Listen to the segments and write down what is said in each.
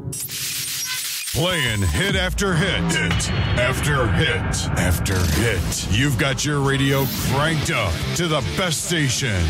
Playing hit after hit, hit after hit after hit. You've got your radio cranked up to the best station.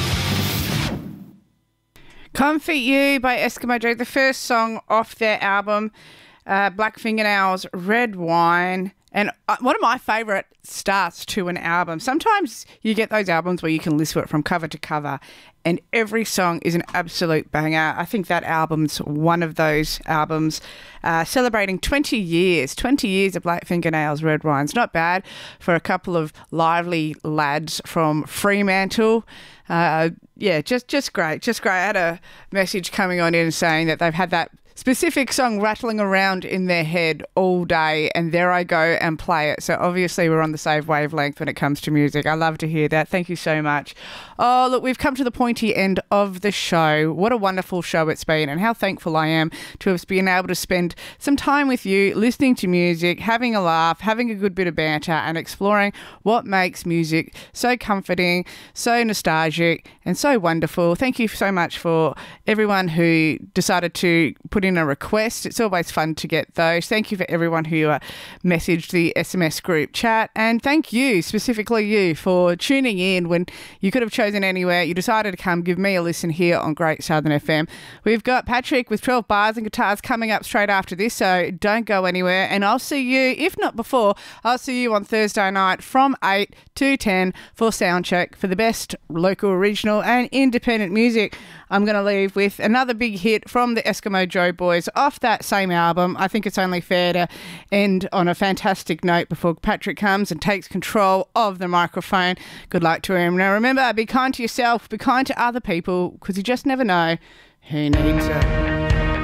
Comfort You by Eskimo Joe, the first song off their album, Black Fingernails, Red Wine. And one of my favourite starts to an album. Sometimes you get those albums where you can listen to it from cover to cover and every song is an absolute banger. I think that album's one of those albums celebrating 20 years of Black Fingernails, Red Wine's not bad for a couple of lively lads from Fremantle. Just great. I had a message coming on in saying that they've had that specific song rattling around in their head all day, and there I go and play it. So obviously we're on the same wavelength when it comes to music. I love to hear that. Thank you so much. Oh, look, we've come to the pointy end of the show. What a wonderful show it's been, and how thankful I am to have been able to spend some time with you, listening to music, having a laugh, having a good bit of banter, and exploring what makes music so comforting, so nostalgic, and so wonderful. Thank you so much for everyone who decided to put in a request. It's always fun to get those. Thank you for everyone who messaged the SMS group chat, and thank you, specifically you, for tuning in when you could have chosen anywhere. You decided to come give me a listen here on Great Southern FM. We've got Patrick with 12 bars and guitars coming up straight after this, so don't go anywhere, and I'll see you, if not before, I'll see you on Thursday night from 8 to 10 for Soundcheck for the best local, regional and independent music. I'm going to leave with another big hit from the Eskimo Joe Boys off that same album. I think it's only fair to end on a fantastic note before Patrick comes and takes control of the microphone. Good luck to him. Now remember, be kind to yourself, be kind to other people, because you just never know who needs it.